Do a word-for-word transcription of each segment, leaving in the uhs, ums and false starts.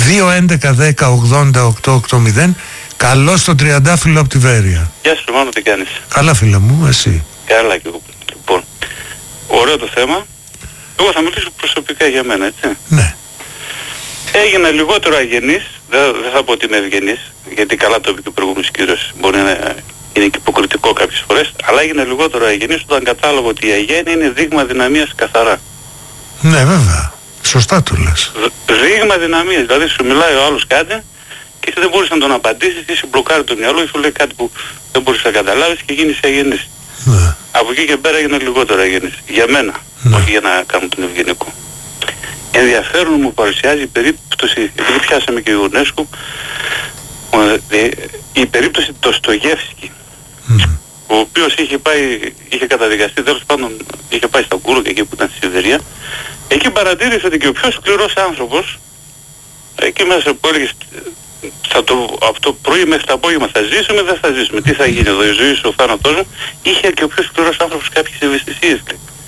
δύο έντεκα δέκα ογδόντα οκτώ ογδόντα. Καλώς τον Τριαντάφυλλο από τη Βέρεια. Γεια σου Μάνο, τι κάνεις? Καλά φίλε μου, εσύ? Καλά και εγώ. Λοιπόν, ωραίο το θέμα. Εγώ θα μιλήσω προσωπικά για μένα, έτσι. Ναι. Έγινα λιγότερο αγενής, δεν, δεν θα πω ότι είμαι ευγενής, γιατί καλά το είπε και ο προηγούμενος κύριος, μπορεί να είναι και υποκριτικό κάποιες φορές, αλλά έγινα λιγότερο αγενής όταν κατάλαβα ότι η αγένεια είναι δείγμα δυναμίας καθαρά. Ναι βέβαια, σωστά το λες. Δείγμα δυναμίας, δηλαδή σου μιλάει ο άλλος κάτι και εσύ δεν μπορείς να τον απαντήσεις ή σου μπλοκάρει το μυαλό ή σου λέει κάτι που δεν μπορείς να καταλάβεις και γίνεις αγενής. Ναι. Από εκεί και πέρα έγινα λιγότερο αγενής. Για μένα, ναι. όχι για να κάνω τον ευγενικό. Ενδιαφέρον μου παρουσιάζει η περίπτωση, επειδή πιάσαμε και η UNESCO, η περίπτωση του Ντοστογεύσκη, mm. ο οποίος είχε πάει, είχε καταδικαστεί, τέλος πάντων είχε πάει στα Γκούρου και εκεί που ήταν στη Σιβηρία. Εκεί παρατήρησε ότι και ο πιο σκληρός άνθρωπος, εκεί μέσα που έλεγε θα το, από το πρωί μέχρι το απόγευμα θα ζήσουμε, δεν θα ζήσουμε, τι θα γίνει εδώ, η ζωή σου, ο θάνατός μου, είχε και ο πιο σκληρός άνθρωπος κάποιες ευαισθησίες.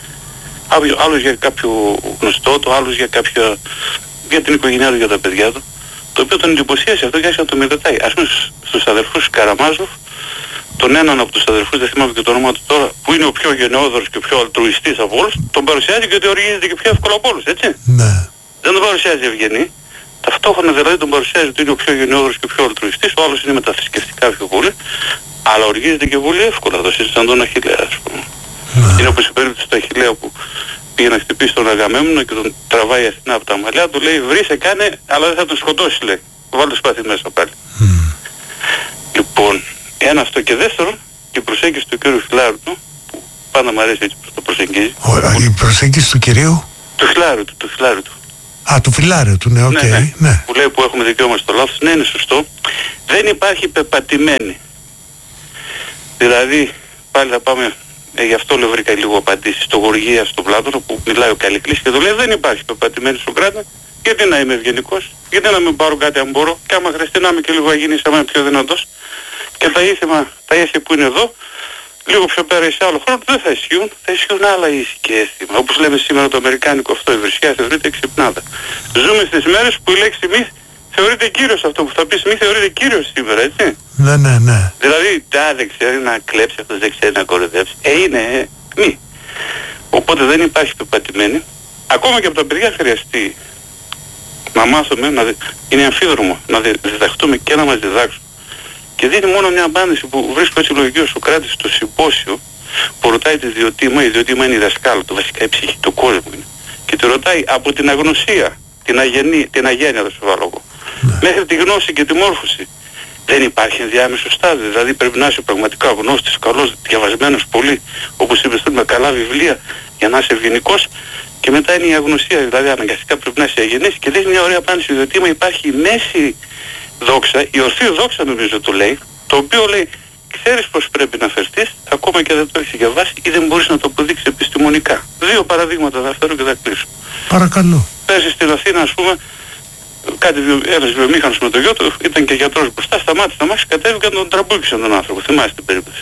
Άλλος για κάποιο γνωστό του, άλλος για κάποια, για την οικογένειά του, για τα παιδιά του, το οποίο τον εντυπωσίασε αυτό και άρχισε να το μελετάει. Ας πούμε στους αδερφούς Καραμάζοφ, τον έναν από τους αδερφούς, δεν θυμάμαι και το όνομα του τώρα, που είναι ο πιο γενναιόδωρος και ο πιο αλτρουιστής από όλους, τον παρουσιάζει και ότι οργίζεται και πιο εύκολα από όλους, έτσι. Ναι. Δεν τον παρουσιάζει ευγενή. Ταυτόχρονα δηλαδή τον παρουσιάζει ότι είναι ο πιο γενναιόδωρος και ο πιο αλτρουιστής, ο άλλος είναι με τα θρησκευτικά πιο πολύ, αλλά οργίζεται και πολύ εύκολα. Το συζητάνε τον Αχιλλέα, ας πούμε. Ναι. Είναι όπως η περίπτωση του Αχιλλέα που πήγε να χτυπήσει τον Αγαμέμνο και τον τραβάει η Αθηνά από τα μαλλιά, του λέει βρήσε κάνε, αλλά δεν θα τον σκοτώσει, λέει. Βάλτε σπάθη μέσα πάλι. Mm. Λοιπόν, ένα αυτό και δεύτερον, η προσέγγιση του κύριου Φιλάρου του, που πάντα μου αρέσει έτσι που το προσεγγίζει. Ο, η προσέγγιση του κυρίου? Του Φιλάρου του, του Φιλάρου του. Α, του Φιλάρου του, ναι, οκ. Okay, ναι, ναι. ναι. Που λέει που έχουμε δικαίωμα στο λάθος, ναι είναι σωστό. Δεν υπάρχει πεπατημένη. Δηλαδή, πάλι θα πάμε... Ε, γι' αυτό λέω βρήκα λίγο απαντήσεις στο Γοργία, στον Πλάτωνο που μιλάει ο Καλικλής και το λέει δεν υπάρχει πεπατημένη Σοκράτη, γιατί να είμαι ευγενικός, γιατί να μην πάρω κάτι αν μπορώ και άμα χρειαστεί να είμαι και λίγο αγίνης, άμα είμαι πιο δυνατός και τα ήθιμα, τα ήθη που είναι εδώ, λίγο πιο πέρα ή σε άλλο χρόνο δεν θα ισχύουν, θα ισχύουν άλλα ήθη και αίσθημα. Όπως λέμε σήμερα το αμερικάνικο αυτό, η βρισιά θεωρείται ξυπνάδα. Ζούμε στις μέρες που η λέξη μη θεωρείται κύριος, αυτό που θα πεις μη θεωρείται κύριος σήμερα, έτσι. Ναι, ναι, ναι. Δηλαδή, τα δεν ξέρει να κλέψει, αυτός δεν ξέρει να κοροϊδέψει. Ε, είναι ε, μη. Οπότε δεν υπάρχει πεπατημένη. Ακόμα και από τα παιδιά χρειαστεί να μάθουμε, να δι... είναι αμφίδρομο, να δι... διδαχτούμε και να μας διδάξουν. Και δίνει μόνο μια απάντηση που βρίσκω έτσι λογική ο Σοκράτης στο συμπόσιο, που ρωτάει τη Διωτήμα, η Διωτήμα είναι η δασκάλα του, βασικά η ψυχή του κόσμου είναι. Και τη ρωτάει από την αγνωσία, την, αγενή, την αγένεια, θα σου βάλω εγώ, ναι. μέχρι τη γνώση και τη μόρφωση. Δεν υπάρχει ενδιάμεσο στάδιο, δηλαδή πρέπει να είσαι πραγματικά γνώστης, καλός, διαβασμένος πολύ, όπως είπες με καλά βιβλία για να είσαι ευγενικός και μετά είναι η αγνωσία, δηλαδή αναγκαστικά πρέπει να είσαι αγενής και δίνει μια ωραία απάντηση, διότι υπάρχει η μέση δόξα, η ορθή δόξα νομίζω το λέει, το οποίο λέει ξέρεις πως πρέπει να φερθείς, ακόμα και δεν το έχεις διαβάσει ή δεν μπορείς να το αποδείξεις επιστημονικά. Δύο παραδείγματα θα φέρω και θα κλείσω. Παρακαλώ. Πέρσι στην Αθήνα ας πούμε, κάτι, ένας βιομήχανος με το γιο του, ήταν και γιατρός μπροστά, σταμάτησε τα μάξι, κατέβηκαν τον τραμπούκησαν τον άνθρωπο, θυμάσαι την περίπτωση.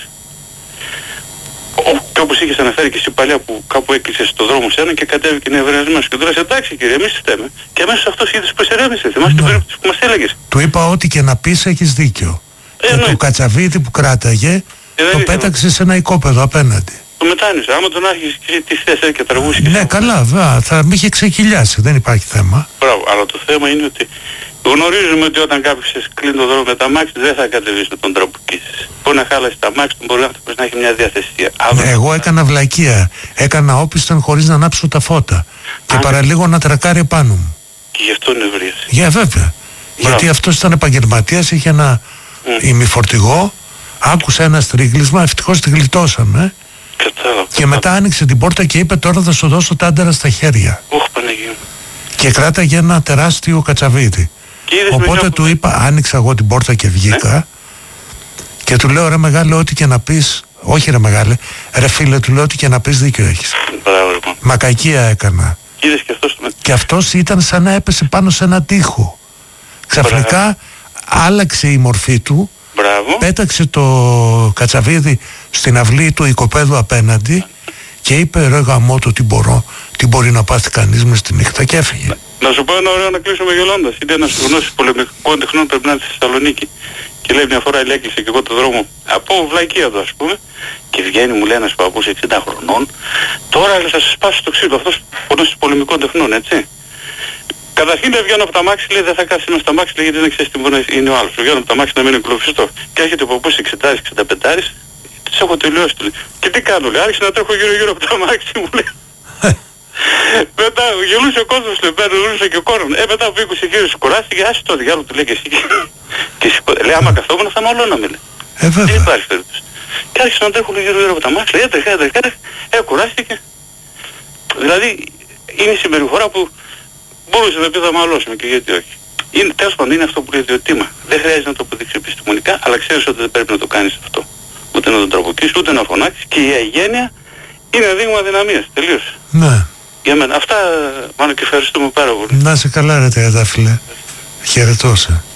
Και όπως είχες αναφέρει και εσύ παλιά που κάπου έκλεισες στο δρόμο σε έναν και κατέβηκε νευρασμένος και του λες εντάξει κύριε εμείς φταίμε. Και αμέσως αυτός είδες πως ερέμησε, θυμάσαι την περίπτωση που μας έλεγες. Του είπα ότι και να πεις έχεις δίκιο. Ε, και το Κατσαβίδη που κράταγε ε, το πέταξε σε ένα οικόπεδο απέναντι. Το μετάνιωσε, άμα τον άρχισε και τι θες και τραβούσε. Ναι καλά βέβαια, θα μη είχε ξεκυλιάσει, δεν υπάρχει θέμα. Μπράβο, αλλά το θέμα είναι ότι γνωρίζουμε ότι όταν κάποιος κλείνει το δρόμο με τα μάξι δεν θα κατεβείς να τον τραμπουκίσεις. Μπορεί να χάλασε τα μάξι του, μπορεί να, να έχει μια διαθεσία. Ναι, εγώ έκανα βλακεία, έκανα όπισθεν χωρίς να ανάψω τα φώτα και Αν... παραλίγο να τρακάρει επάνω μου. Και γι' αυτό νευρίασε. Για yeah, βέβαια. Μπράβο. Γιατί αυτός ήταν επαγγελματίας, είχε ένα mm. ημιφορτηγό, άκουσε ένα στρίγλισμα, ευτυχώς τη γλιτώσαμε. Κατάλαβα. Και μετά άνοιξε την πόρτα και είπε τώρα θα σου δώσω τάντερα στα χέρια. Ωχ, Παναγία. Και κράταγε ένα τεράστιο Κατσαβίδι. Οπότε του είπα, άνοιξα εγώ την πόρτα και βγήκα ναι. και του λέω ρε μεγάλε ό,τι και να πεις, όχι ρε μεγάλε, ρε φίλε του λέω ό,τι και να πεις δίκιο έχεις. Μπράβο. Μα κακία έκανα. Και, και, αυτός... και αυτός ήταν σαν να έπεσε πάνω σε ένα τοίχο. Ξαφνικά Μπράβο. άλλαξε η μορφή του. Μπράβο. Πέταξε το Κατσαβίδι στην αυλή του οικοπαίδου απέναντι και είπε ρε γαμώτο τι μπορώ, τι μπορεί να πάθει κανείς μες τη νύχτα και έφυγε. Να, να σου πω ένα ωραίο να κλείσουμε γελώντας. Είναι ένας γνώσης πολεμικών τεχνών, πρέπει να είναι στη Θεσσαλονίκη. Και λέει μια φορά έκλεισε και εγώ το δρόμο από Βλαϊκία του, ας πούμε, και βγαίνει, μου λέει ένας παππούς εξήντα χρονών, τώρα λέει, θα σε σπάσει το ξύλο, αυτός γνώσης πολεμικών τεχνών, έτσι. Καταρχήν λέει, βγαίνω από τα μάξι, λέει, δεν θα κάτσει ένα στα μάξι, λέει, γιατί δεν ξέρεις τι μπορεί να είναι ο άλλος. Βγαίνω από τα μάξι να μην εκλοφιστώ. Και έρχεται ο παππούς εξήντα εξήντα πέντε, τις έχω τελειώσει, του λέει. Και τι κάνω, λέει, άρχισε να τρέχω γύρω γύρω από τα μάξι, μου λέει. Μετά γελούσε ο κόσμος, λέει, πέρα γελούσε και ο κόσμος. Ε, μετά από είκοσι γύρω κουράστηκε, άσε το διάλογο του λέει και εσύ. Και σηκώ, λέει, άμα καθόμουν θα μαλώναμε, λέει. Ε, βέβαια. Δεν υπάρχει περίπτωση. Και άρχισε να τρέχουν γύρω γύρω από τα μάξι, λέει, έτρεχε, έτρεχε, έτρεχε, ε, κουράστηκε. Δηλαδή, είναι η συμπεριφορά που μπορούσε να πει θα μαλώσουμε και γιατί όχι. Είναι, τέλος πάντων, είναι αυτό που λέει διοτήμα. Δεν χρειάζεται να το αποδείξει επιστημονικά, αλλά ξέρεις ότι δεν πρέπει να το κάνεις αυτό. Ούτε να τον τραβοκίσεις, ούτε να φωνάξεις. Και η αγένεια είναι δείγμα δυναμίας. Τελείωσε. Ναι. Για μένα. Αυτά, μάλλον, και ευχαριστούμε πάρα πολύ. Να είσαι καλά, ρε Τριαντάφυλλε. Χαιρετώ σε.